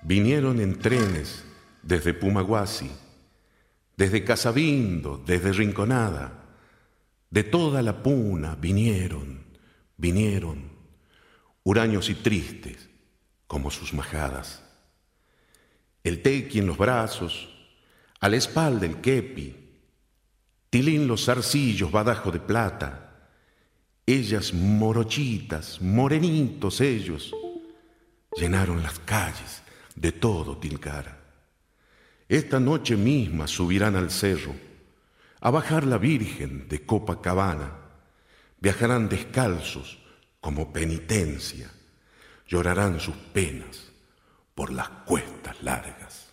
Vinieron en trenes desde Pumahuasi, desde Casabindo, desde Rinconada, de toda la Puna vinieron, huraños y tristes como sus majadas. El tequi en los brazos, a la espalda el kepi, tilín los zarcillos, badajo de plata, ellas morochitas, morenitos ellos, llenaron las calles de todo Tilcara. Esta noche misma subirán al cerro, a bajar la Virgen de Copacabana, viajarán descalzos como penitencia, llorarán sus penas por las cuestas largas.